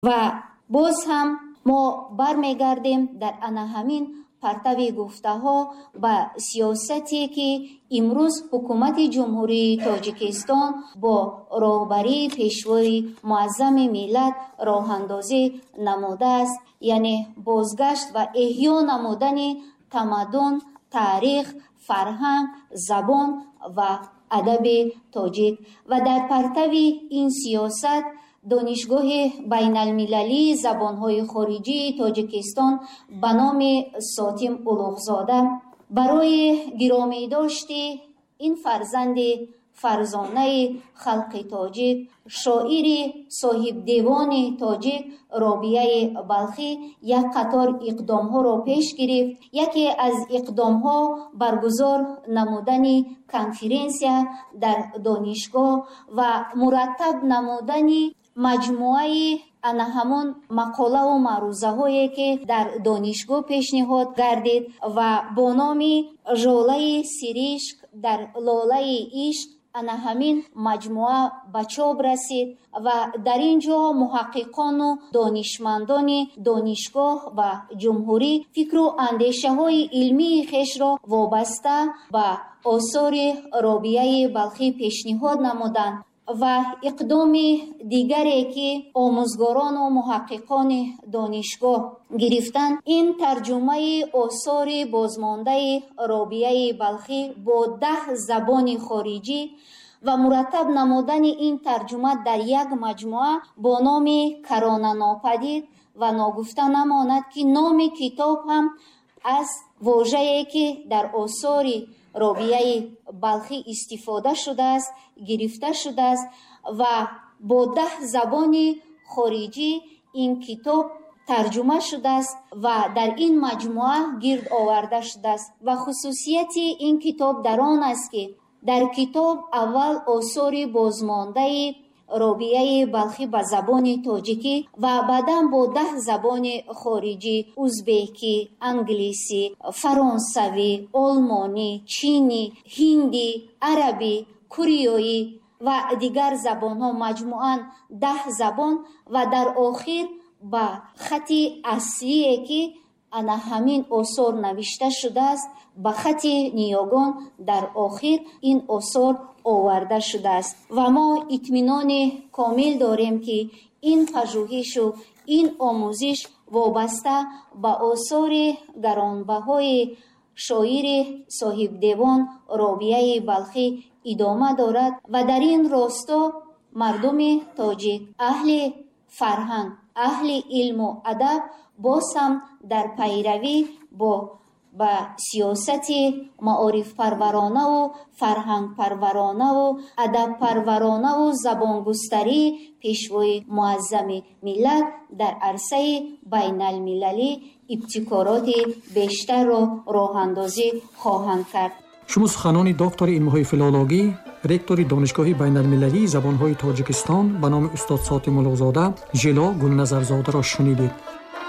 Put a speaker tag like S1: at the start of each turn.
S1: ва боз ҳам мо бармегардем дар ана ҳамин партави гуфтаҳо ба сиёсате ки имрӯз ҳукумати ҷумҳурии Тоҷикистон бо роҳбарии пешвои муаззами миллат роҳандозӣ намудааст, яъне бозгашт ва эҳё намудани тамаддун, таърих, фарҳанг, забон ва адаби тоҷик. Ва дар партави ин сиёсат донишгоҳи байналмилалии забонҳои хориҷии Тоҷикистон ба номи Сотим Улуғзода барои гиромидошти ин фарзанди фарзонаи халқи тоҷик, шоири соҳибдевони тоҷик Робияи Балхӣ як қатор иқдомҳоро пеш гирифт. Яке аз иқдомҳо баргузор намудани конференсия дар донишгоҳ ва мураттаб намудани маҷмуаи ана ҳамон мақолаву маърузаҳое ки дар донишгоҳ пешниҳод гардид ва бо номи Жолаи сиришк дар лолаи ишқ ана ҳамин маҷмуа ба чоп расид ва дар ин ҷо муҳаққиқону донишмандони донишгоҳ ва ҷумҳурӣ фикру андешаҳои илмии хешро вобаста ба осори Робияи Балхӣ пешниҳод намуданд ва иқдоми дигаре ки омӯзгорону муҳаққиқони донишгоҳ гирифтанд, ин тарҷумаи осори бозмондаи Робияи Балхӣ бо 10 забони хориҷӣ ва мураттаб намудани ин тарҷума дар як маҷмуа бо номи Каронанопадид ва ногуфта намонад ки номи китоб ҳам аз вожае ки дар осори Робияи Балхӣ истифода шудааст гирифта шудааст ва бо 10 забони хориҷӣ ин китоб тарҷума шудааст ва дар ин маҷмуа гирд оварда шудааст. Ва хусусияти ин китоб дар он аст ки дар китоб аввал осори бозмондаи Робияи Балхӣ ба забони тоҷикӣ ва баъдан бо 10 забони хориҷӣ узбекӣ, англисӣ, фаронсавӣ, олмонӣ, чинӣ, ҳиндӣ, арабӣ, куриёӣ ва дигар забонҳо маҷмуан 10 забон ва дар охир ба хати аслие ки ана ҳамин осор навишта шудааст ба хати ниёгон дар охир ин осор оварда шудааст ва мо итминони комил дорем ки ин пажӯҳишу ин омӯзиш вобаста ба осори гаронбаҳои шоири соҳибдевон Робияи Балхӣ идома дорад ва дар ин росто мардуми тоҷик аҳли фарҳанг, аҳли илму адаб боз ҳам дар пайравӣ ба сиёсати маорифпарваронаву фарҳангпарваронаву адабпарваронаву забонгустарии пешвои муаззами миллат дар арсаи байналмилалӣ ибтикороти бештарро роҳандозӣ хоҳанд кард.
S2: шумо суханони доктори илмҳои филологӣ, ректори донишгоҳи байналмилалии забонҳои Тоҷикистон ба номи устод Сотим Улуғзода жило Гулназарзодаро шунидед.